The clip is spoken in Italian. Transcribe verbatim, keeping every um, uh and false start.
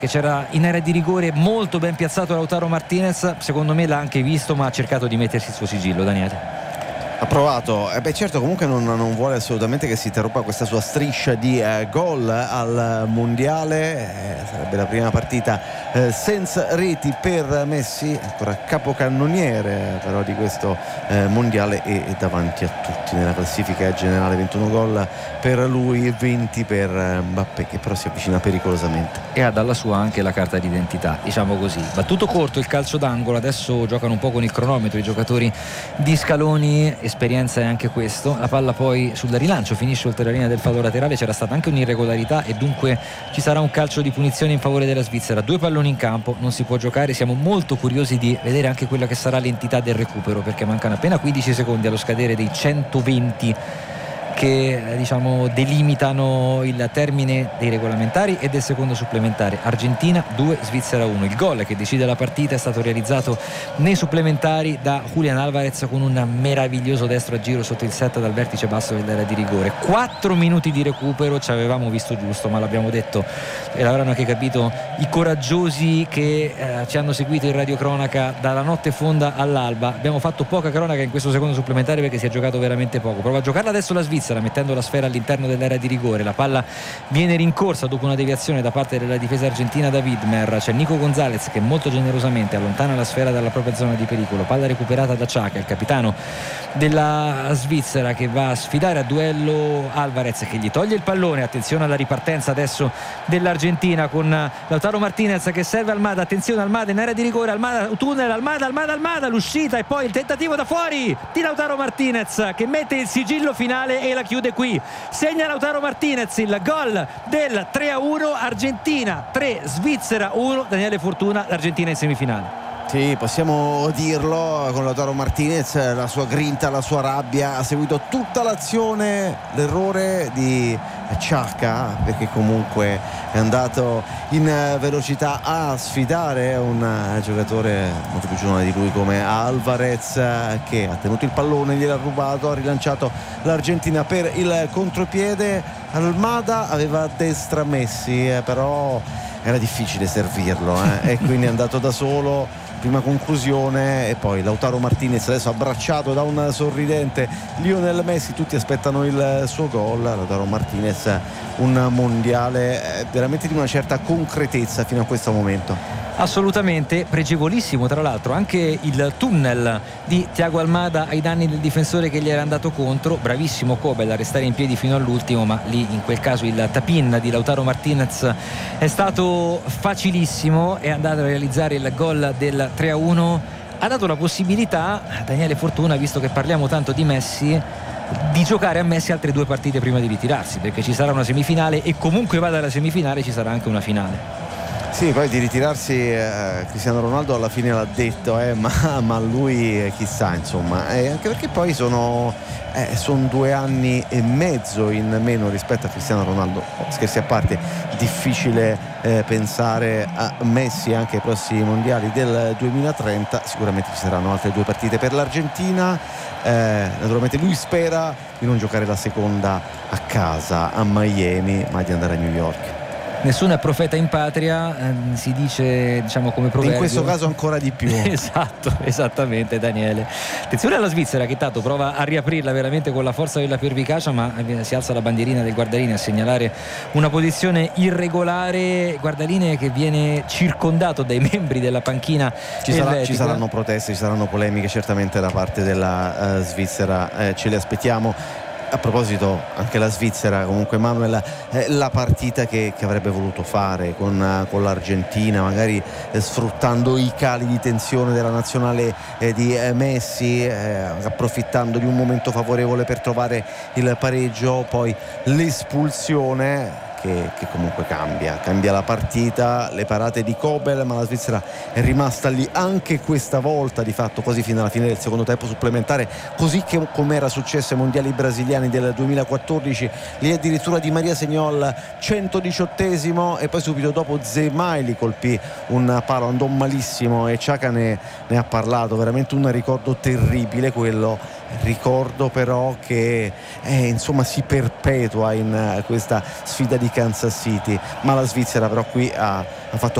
che c'era in area di rigore, molto ben piazzato Lautaro Martinez, secondo me l'ha anche visto ma ha cercato di mettersi il suo sigillo. Daniele ha provato, eh beh certo, comunque non, non vuole assolutamente che si interrompa questa sua striscia di eh, gol al mondiale, eh, sarebbe la prima partita eh, senza reti per Messi, ancora capocannoniere però di questo eh, mondiale e, e davanti a tutti nella classifica generale, ventuno gol per lui e venti per Mbappé, che però si avvicina pericolosamente e ha dalla sua anche la carta d'identità, diciamo così. Battuto corto il calcio d'angolo, adesso giocano un po' con il cronometro i giocatori di Scaloni, esperienza è anche questo. La palla poi sul rilancio finisce oltre la linea del fallo laterale, c'era stata anche un'irregolarità e dunque ci sarà un calcio di punizione in favore della Svizzera. Due palloni in campo, non si può giocare, siamo molto curiosi di vedere anche quella che sarà l'entità del recupero, perché mancano appena quindici secondi allo scadere dei centoventi che diciamo delimitano il termine dei regolamentari e del secondo supplementare. Argentina due, Svizzera uno. Il gol che decide la partita è stato realizzato nei supplementari da Julian Alvarez con un meraviglioso destro a giro sotto il set dal vertice basso dell'area di rigore. Quattro minuti di recupero, ci avevamo visto giusto, ma l'abbiamo detto e l'avranno anche capito i coraggiosi che eh, ci hanno seguito in radiocronaca dalla notte fonda all'alba. Abbiamo fatto poca cronaca in questo secondo supplementare perché si è giocato veramente poco. Prova a giocarla adesso la Svizzera mettendo la sfera all'interno dell'area di rigore, la palla viene rincorsa dopo una deviazione da parte della difesa argentina da Widmer. C'è Nico Gonzalez che molto generosamente allontana la sfera dalla propria zona di pericolo, palla recuperata da Xhaka, il capitano della Svizzera, che va a sfidare a duello Alvarez che gli toglie il pallone. Attenzione alla ripartenza adesso dell'Argentina con Lautaro Martinez che serve Almada, attenzione Almada in area di rigore, Almada tunnel, Almada, Almada, Almada, l'uscita e poi il tentativo da fuori di Lautaro Martinez che mette il sigillo finale e la chiude qui. Segna Lautaro Martinez il gol del tre a uno, Argentina tre, Svizzera uno. Daniele Fortuna, l'Argentina in semifinale. Sì, possiamo dirlo, con Lautaro Martinez, la sua grinta, la sua rabbia, ha seguito tutta l'azione, l'errore di Xhaka, perché comunque è andato in velocità a sfidare un giocatore molto più giovane di lui come Alvarez, che ha tenuto il pallone, gliel'ha rubato, ha rilanciato l'Argentina per il contropiede. Almada aveva a destra Messi, eh, però era difficile servirlo eh, e quindi è andato da solo. Prima conclusione e poi Lautaro Martinez adesso abbracciato da un sorridente Lionel Messi, tutti aspettano il suo gol. Lautaro Martinez, un mondiale veramente di una certa concretezza fino a questo momento. Assolutamente pregevolissimo, tra l'altro anche il tunnel di Thiago Almada ai danni del difensore che gli era andato contro. Bravissimo Kobel a restare in piedi fino all'ultimo, ma lì in quel caso il tap-in di Lautaro Martinez è stato facilissimo, è andato a realizzare il gol del tre a uno. Ha dato la possibilità a Daniele Fortuna, visto che parliamo tanto di Messi, di giocare a Messi altre due partite prima di ritirarsi, perché ci sarà una semifinale e comunque vada alla semifinale ci sarà anche una finale. Sì, poi di ritirarsi eh, Cristiano Ronaldo alla fine l'ha detto, eh, ma, ma lui eh, chissà, insomma, eh, anche perché poi sono, eh, sono due anni e mezzo in meno rispetto a Cristiano Ronaldo. Scherzi a parte, difficile eh, pensare a Messi anche ai prossimi mondiali del duemilatrenta. Sicuramente ci saranno altre due partite per l'Argentina. Eh, naturalmente lui spera di non giocare la seconda a casa a Miami, ma di andare a New York. Nessuno è profeta in patria, eh, si dice, diciamo, come proverbio. In questo caso ancora di più. Esatto, esattamente Daniele. Attenzione alla Svizzera che tanto prova a riaprirla veramente con la forza della pervicacia, ma si alza la bandierina del guardaline a segnalare una posizione irregolare. Guardaline che viene circondato dai membri della panchina ci, sarà, ci saranno proteste, ci saranno polemiche certamente da parte della uh, Svizzera, eh, ce le aspettiamo. A proposito, anche la Svizzera, comunque Manuel, eh, la partita che, che avrebbe voluto fare con, uh, con l'Argentina, magari eh, sfruttando i cali di tensione della nazionale eh, di eh, Messi, eh, approfittando di un momento favorevole per trovare il pareggio, poi l'espulsione che, che comunque cambia, cambia la partita, le parate di Kobel, ma la Svizzera è rimasta lì anche questa volta di fatto quasi fino alla fine del secondo tempo supplementare, così che come era successo ai mondiali brasiliani del duemilaquattordici. Lì addirittura Di Maria segnò al centodiciottesimo e poi subito dopo Zemaili colpì un palo, andò malissimo e Xhaka ne, ne ha parlato, veramente un ricordo terribile quello Ricordo però che eh, insomma si perpetua in uh, questa sfida di Kansas City, ma la Svizzera però qui ha, ha fatto